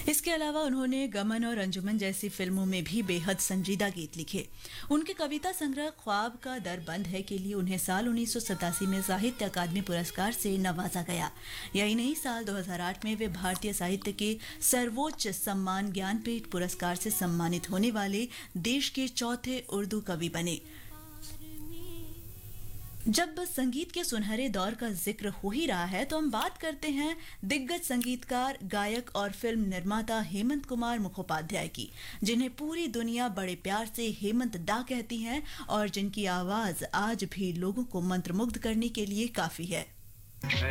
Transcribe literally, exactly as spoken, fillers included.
इसके अलावा उन्होंने गमन और अंजुमन जैसी फिल्मों में भी बेहद संजीदा गीत लिखे। उनके कविता संग्रह ख्वाब का दर बंद है के लिए उन्हें साल उन्नीस सौ सतासी में साहित्य अकादमी पुरस्कार से नवाजा गया। यही नहीं, साल दो हज़ार आठ में वे भारतीय साहित्य के सर्वोच्च सम्मान ज्ञानपीठ पुरस्कार से सम्मानित होने वाले देश के चौथे उर्दू कवि बने। जब संगीत के सुनहरे दौर का जिक्र हो ही रहा है तो हम बात करते हैं दिग्गज संगीतकार, गायक और फिल्म निर्माता हेमंत कुमार मुखोपाध्याय की, जिन्हें पूरी दुनिया बड़े प्यार से हेमंत दा कहती है और जिनकी आवाज आज भी लोगों को मंत्रमुग्ध करने के लिए काफी है।